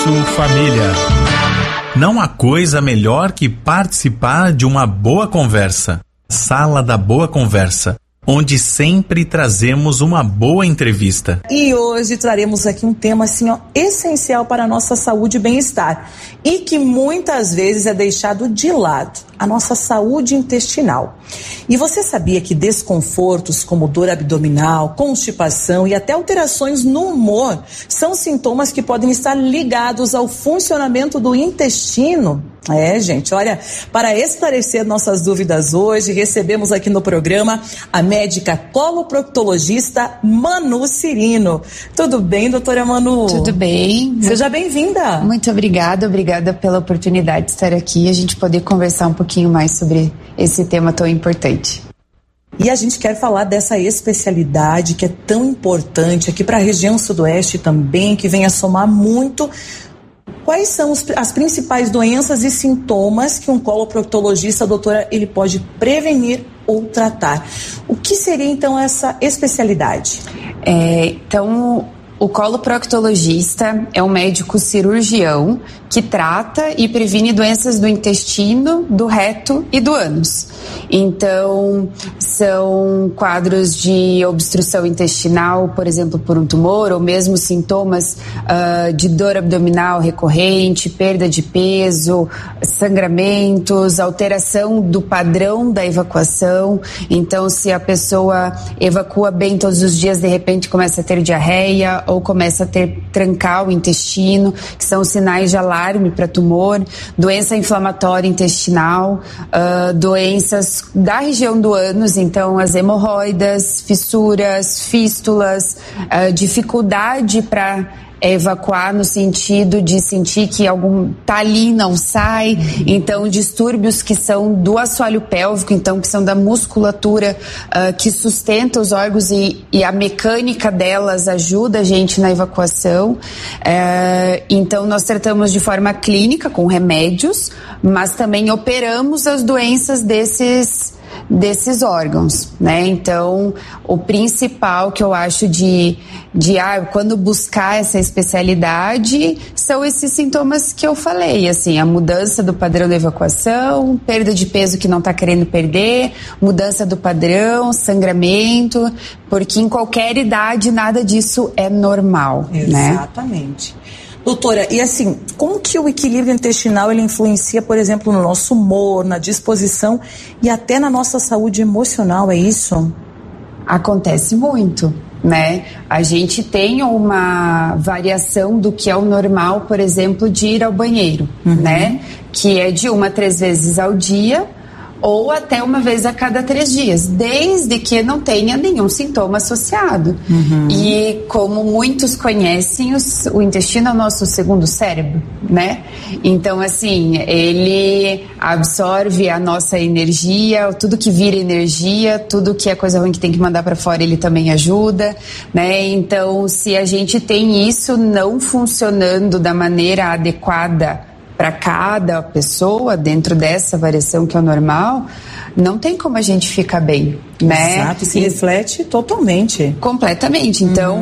Espaço Família. Não há coisa melhor que participar de uma boa conversa. Sala da Boa Conversa, onde sempre trazemos uma boa entrevista. E hoje traremos aqui um tema assim, essencial para a nossa saúde e bem-estar e que muitas vezes é deixado de lado, a nossa saúde intestinal. E você sabia que desconfortos como dor abdominal, constipação e até alterações no humor são sintomas que podem estar ligados ao funcionamento do intestino? Gente, olha, para esclarecer nossas dúvidas hoje, recebemos aqui no programa a médica coloproctologista Manu Cirino. Tudo bem, doutora Manu? Tudo bem. Seja bem-vinda. Muito obrigada pela oportunidade de estar aqui e a gente poder conversar um pouquinho mais sobre esse tema tão importante. E a gente quer falar dessa especialidade que é tão importante aqui para a região sudoeste também, que vem a somar muito. Quais são as principais doenças e sintomas que um coloproctologista, doutora, ele pode prevenir ou tratar? O que seria então essa especialidade? Então, o coloproctologista é um médico cirurgião que trata e previne doenças do intestino, do reto e do ânus. Então, são quadros de obstrução intestinal, por exemplo, por um tumor, ou mesmo sintomas de dor abdominal recorrente, perda de peso, sangramentos, alteração do padrão da evacuação. Então, se a pessoa evacua bem todos os dias, de repente começa a ter diarreia ou começa a trancar o intestino, que são sinais de alarme para tumor, doença inflamatória intestinal, doenças da região do ânus, então as hemorroidas, fissuras, fístulas, dificuldade para evacuar no sentido de sentir que algum tá ali, não sai, então distúrbios que são do assoalho pélvico, então que são da musculatura que sustenta os órgãos e a mecânica delas ajuda a gente na evacuação. Então nós tratamos de forma clínica com remédios, mas também operamos as doenças desses órgãos, né? Então, o principal que eu acho quando buscar essa especialidade são esses sintomas que eu falei, assim, a mudança do padrão da evacuação, perda de peso que não está querendo perder, mudança do padrão, sangramento, porque em qualquer idade nada disso é normal, né? Exatamente. Doutora, e assim, como que o equilíbrio intestinal ele influencia, por exemplo, no nosso humor, na disposição e até na nossa saúde emocional, é isso? Acontece muito, né? A gente tem uma variação do que é o normal, por exemplo, de ir ao banheiro, né? Que é de 1 a 3 vezes ao dia, ou até 1 vez a cada 3 dias, desde que não tenha nenhum sintoma associado. E como muitos conhecem, o intestino é o nosso segundo cérebro, né? Então, assim, ele absorve a nossa energia, tudo que vira energia, tudo que é coisa ruim que tem que mandar para fora, ele também ajuda, né? Então, se a gente tem isso não funcionando da maneira adequada para cada pessoa, dentro dessa variação que é o normal, não tem como a gente ficar bem, né? Exato, se reflete totalmente. Completamente. Então,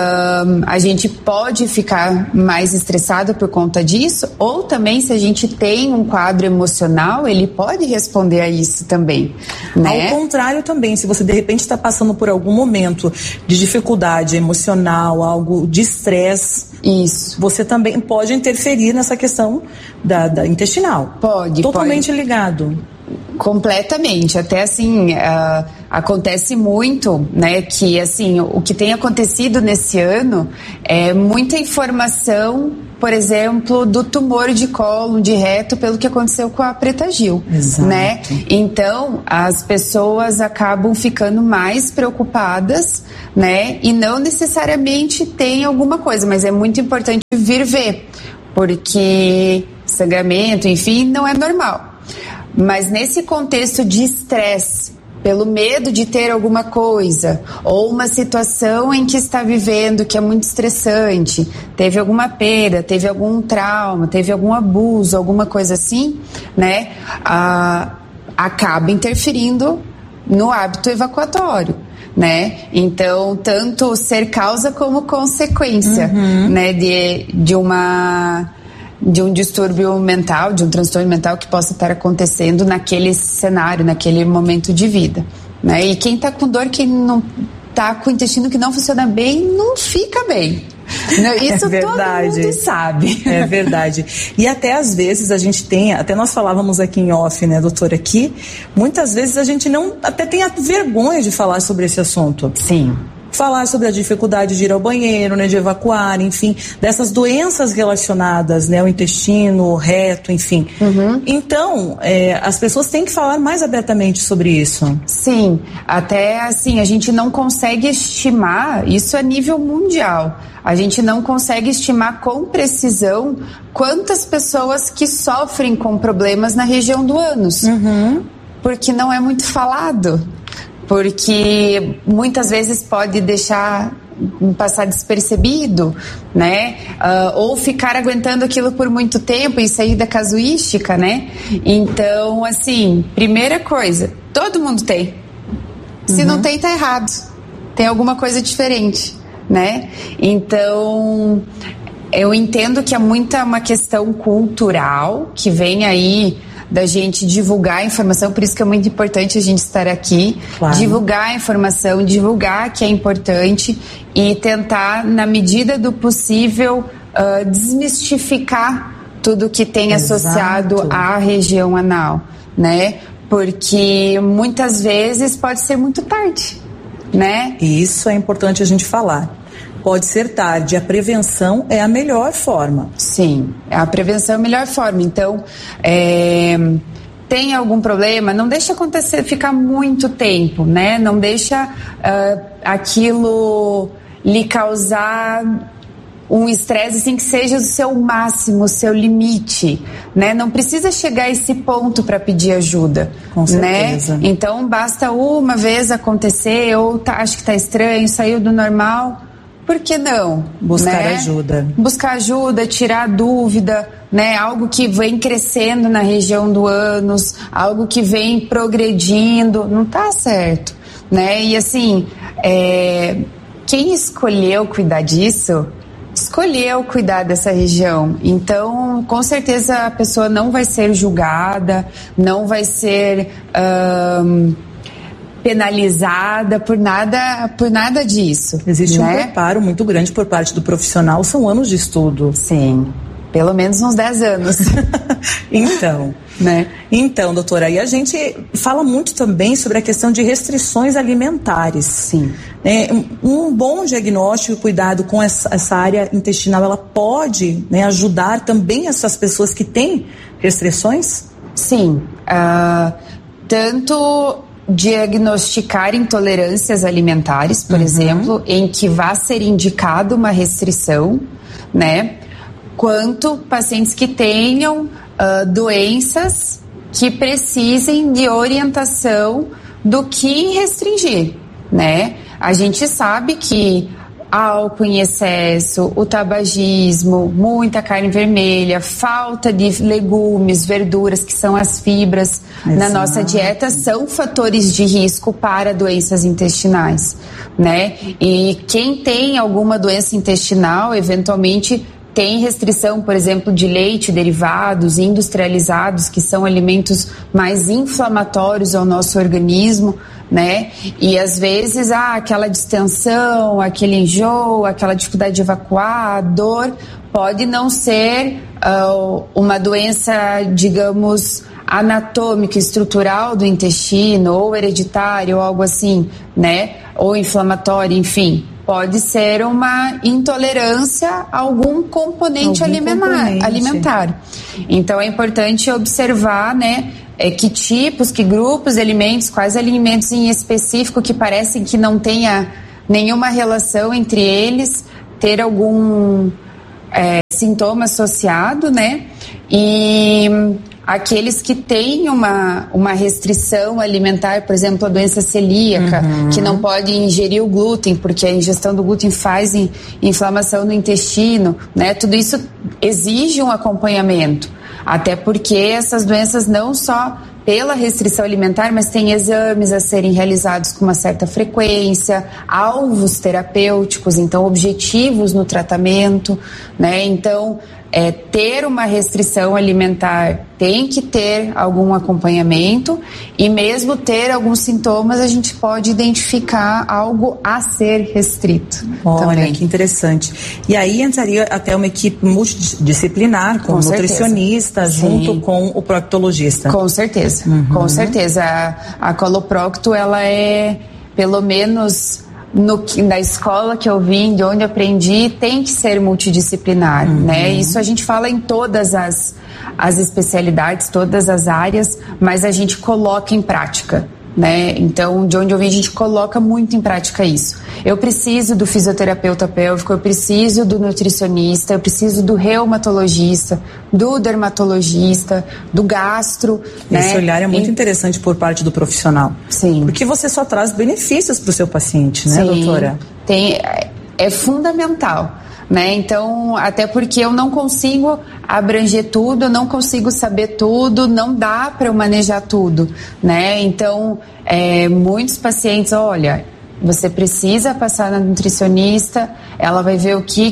a gente pode ficar mais estressado por conta disso, ou também, se a gente tem um quadro emocional, ele pode responder a isso também, né? Ao contrário também, se você de repente está passando por algum momento de dificuldade emocional, algo de estresse, isso, você também pode interferir nessa questão da intestinal. Pode. Totalmente ligado. Completamente, até assim, acontece muito, né, que assim, o que tem acontecido nesse ano é muita informação, por exemplo, do tumor de cólon, de reto, pelo que aconteceu com a Preta Gil, né? Então, as pessoas acabam ficando mais preocupadas, né, e não necessariamente tem alguma coisa, mas é muito importante vir ver, porque sangramento, enfim, não é normal. Mas nesse contexto de estresse, pelo medo de ter alguma coisa, ou uma situação em que está vivendo que é muito estressante, teve alguma perda, teve algum trauma, teve algum abuso, alguma coisa assim, né, acaba interferindo no hábito evacuatório. né? Então, tanto ser causa como consequência, né? De um distúrbio mental, de um transtorno mental que possa estar acontecendo naquele cenário, naquele momento de vida, né? E quem está com dor, quem não está com o intestino que não funciona bem, não fica bem. Isso todo mundo sabe. É verdade. E até às vezes a gente tem, até nós falávamos aqui em off, né, doutora, aqui, muitas vezes a gente até tem a vergonha de falar sobre esse assunto. Sim. Falar sobre a dificuldade de ir ao banheiro, né, de evacuar, enfim, dessas doenças relacionadas, né, ao intestino, ao reto, enfim. Então, as pessoas têm que falar mais abertamente sobre isso. Sim, até assim, a gente não consegue estimar, isso a nível mundial, a gente não consegue estimar com precisão quantas pessoas que sofrem com problemas na região do ânus, porque não é muito falado. Porque muitas vezes pode deixar passar despercebido, né? Ou ficar aguentando aquilo por muito tempo e sair da casuística, né? Então, assim, primeira coisa, todo mundo tem. Se não tem, tá errado. Tem alguma coisa diferente, né? Então, eu entendo que é uma questão cultural que vem aí da gente divulgar a informação, por isso que é muito importante a gente estar aqui, divulgar a informação, divulgar que é importante e tentar, na medida do possível, desmistificar tudo que tem associado à região anal, né? Porque muitas vezes pode ser muito tarde, né? Isso é importante a gente falar. Pode ser tarde, a prevenção é a melhor forma. Sim, a prevenção é a melhor forma. Então, tem algum problema, não deixa acontecer, ficar muito tempo, né? Não deixa aquilo lhe causar um estresse assim que seja o seu máximo, o seu limite, né? Não precisa chegar a esse ponto para pedir ajuda, com certeza, né? Então, basta uma vez acontecer, ou acho que tá estranho, saiu do normal. Por que não? Buscar né? ajuda. Buscar ajuda, tirar dúvida, né? Algo que vem crescendo na região do ânus, algo que vem progredindo, não tá certo, né? E assim, quem escolheu cuidar disso, escolheu cuidar dessa região. Então, com certeza a pessoa não vai ser julgada, não vai ser penalizada por nada disso. Existe né? um preparo muito grande por parte do profissional, são anos de estudo. Sim, pelo menos uns 10 anos. Então, né? Então, doutora, e a gente fala muito também sobre a questão de restrições alimentares. Sim. Um bom diagnóstico e cuidado com essa área intestinal, ela pode, né, ajudar também essas pessoas que têm restrições? Sim, tanto diagnosticar intolerâncias alimentares, por exemplo, em que vai ser indicado uma restrição, né? Quanto pacientes que tenham doenças que precisem de orientação do que restringir, né? A gente sabe que álcool em excesso, o tabagismo, muita carne vermelha, falta de legumes, verduras, que são as fibras na nossa dieta, são fatores de risco para doenças intestinais, né? E quem tem alguma doença intestinal, eventualmente tem restrição, por exemplo, de leite, derivados, industrializados, que são alimentos mais inflamatórios ao nosso organismo, né? E às vezes, aquela distensão, aquele enjoo, aquela dificuldade de evacuar, a dor, pode não ser uma doença, digamos, anatômica, estrutural do intestino, ou hereditária, ou algo assim, né? Ou inflamatória, enfim. Pode ser uma intolerância a algum componente alimentar. Então é importante observar, né, que tipos, que grupos de alimentos, quais alimentos em específico que parecem que não tenha nenhuma relação entre eles, ter algum sintoma associado, né? E aqueles que têm uma restrição alimentar, por exemplo, a doença celíaca, que não pode ingerir o glúten, porque a ingestão do glúten faz inflamação no intestino, né? Tudo isso exige um acompanhamento, até porque essas doenças não só pela restrição alimentar, mas tem exames a serem realizados com uma certa frequência, alvos terapêuticos, então objetivos no tratamento, né? Então, ter uma restrição alimentar tem que ter algum acompanhamento, e mesmo ter alguns sintomas, a gente pode identificar algo a ser restrito. Olha, também. Que interessante. E aí entraria até uma equipe multidisciplinar, com nutricionista, junto com o proctologista. Com certeza, com certeza. A coloprocto, ela é, pelo menos na escola que eu vim, de onde aprendi, tem que ser multidisciplinar, né? Isso a gente fala em todas as especialidades, todas as áreas, mas a gente coloca em prática, né? Então, de onde eu vim, a gente coloca muito em prática isso. Eu preciso do fisioterapeuta pélvico, eu preciso do nutricionista, eu preciso do reumatologista, do dermatologista, do gastro. Esse olhar é muito interessante por parte do profissional. Sim. Porque você só traz benefícios para o seu paciente, né, doutora? É fundamental. Né? Então, até porque eu não consigo abranger tudo, eu não consigo saber tudo, não dá para eu manejar tudo, né? Então, muitos pacientes, olha, você precisa passar na nutricionista, ela vai ver o que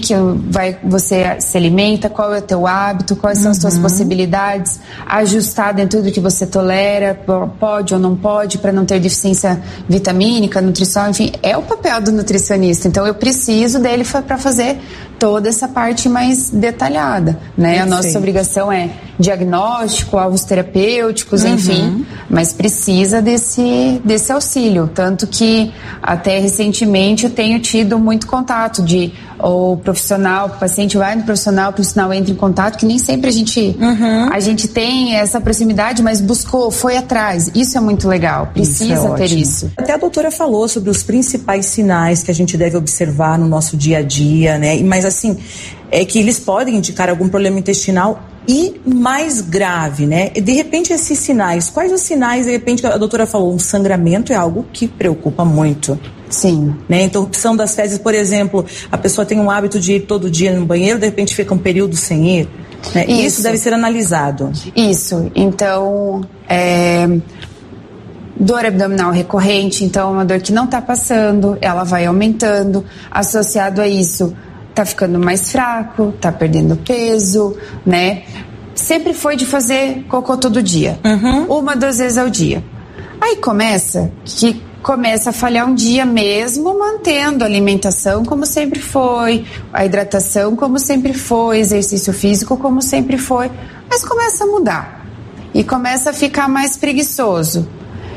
você se alimenta, qual é o teu hábito, quais são as tuas possibilidades, ajustar dentro do que você tolera, pode ou não pode, para não ter deficiência vitamínica, nutrição, enfim, é o papel do nutricionista. Então, eu preciso dele para fazer toda essa parte mais detalhada, né? A nossa obrigação é diagnóstico, alvos terapêuticos, enfim, mas precisa desse auxílio, tanto que até recentemente eu tenho tido muito contato de o profissional, o paciente vai no profissional, o profissional entra em contato, que nem sempre a gente tem essa proximidade, mas buscou, foi atrás. Isso é muito legal, precisa ter isso. Até a doutora falou sobre os principais sinais que a gente deve observar no nosso dia a dia, né? Mas assim, é que eles podem indicar algum problema intestinal e mais grave, né? E de repente esses sinais, quais os sinais? De repente a doutora falou, um sangramento é algo que preocupa muito. Sim. Né? Interrupção das fezes, por exemplo, a pessoa tem um hábito de ir todo dia no banheiro, de repente fica um período sem ir, né? Isso deve ser analisado. Isso, então, dor abdominal recorrente, então uma dor que não está passando, ela vai aumentando, associado a isso, tá ficando mais fraco, tá perdendo peso, né? Sempre foi de fazer cocô todo dia, 1-2 vezes ao dia. Aí começa a falhar um dia mesmo, mantendo a alimentação como sempre foi, a hidratação como sempre foi, exercício físico como sempre foi, mas começa a mudar e começa a ficar mais preguiçoso.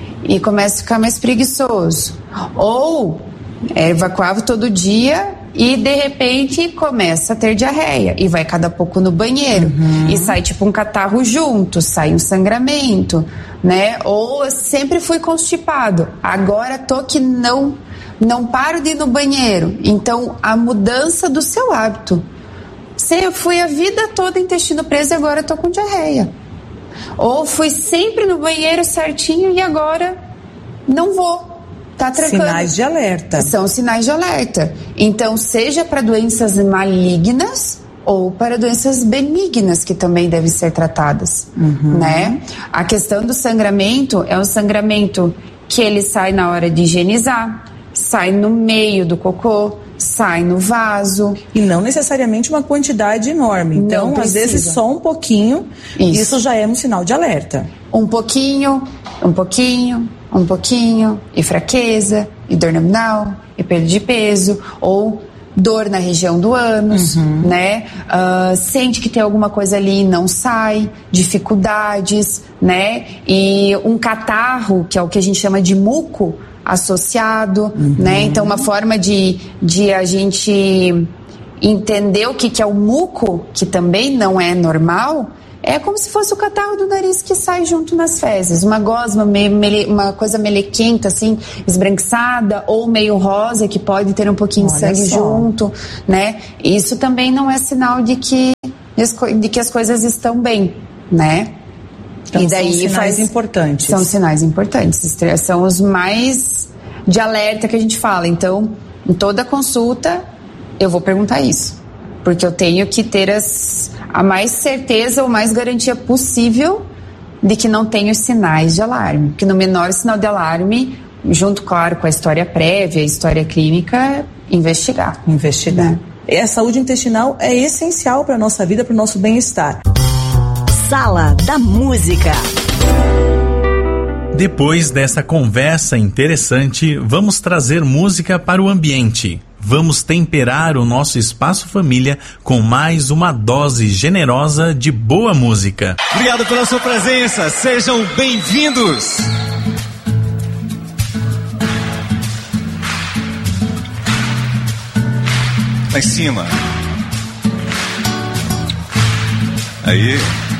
Ou evacuava todo dia e de repente começa a ter diarreia e vai cada pouco no banheiro e sai tipo um catarro junto, sai um sangramento, né? Ou sempre fui constipado, agora tô que não paro de ir no banheiro. Então a mudança do seu hábito. Eu fui a vida toda intestino preso e agora tô com diarreia. Ou fui sempre no banheiro certinho e agora não vou. Tá trancando. Sinais de alerta. São sinais de alerta. Então, seja para doenças malignas ou para doenças benignas que também devem ser tratadas, né? A questão do sangramento é um sangramento que ele sai na hora de higienizar, sai no meio do cocô, sai no vaso. E não necessariamente uma quantidade enorme. Então, às vezes, só um pouquinho, isso já é um sinal de alerta. Um pouquinho, e fraqueza, e dor abdominal, e perda de peso, ou dor na região do ânus, né? Sente que tem alguma coisa ali e não sai, dificuldades, né? E um catarro, que é o que a gente chama de muco associado, né? Então, uma forma de a gente entender o que é o muco, que também não é normal, é como se fosse o catarro do nariz que sai junto nas fezes, uma gosma, uma coisa melequenta, assim, esbranquiçada, ou meio rosa, que pode ter um pouquinho de sangue junto, né? Isso também não é sinal de que as coisas estão bem, né? Então, e daí são sinais importantes. São sinais importantes, são os mais de alerta que a gente fala. Então, em toda consulta, eu vou perguntar isso, porque eu tenho que ter a mais certeza ou mais garantia possível de que não tem os sinais de alarme, porque no menor sinal de alarme, junto, claro, com a história prévia, a história clínica, investigar. A saúde intestinal é essencial para a nossa vida, para o nosso bem-estar. Sala da Música. Depois dessa conversa interessante, vamos trazer música para o ambiente. Vamos temperar o nosso espaço família com mais uma dose generosa de boa música. Obrigado pela sua presença, sejam bem-vindos! Lá em cima. Aí.